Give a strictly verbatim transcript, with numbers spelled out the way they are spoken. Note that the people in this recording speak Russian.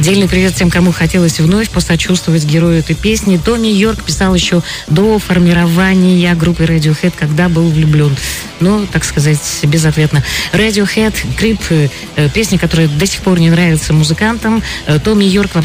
Отдельный привет тем, кому хотелось вновь посочувствовать герою этой песни. Томми Йорк писал еще до формирования группы Radiohead, когда был влюблен. Но, так сказать, безответно. Radiohead, Creep, песня, которая до сих пор не нравится музыкантам. Томми Йорк вообще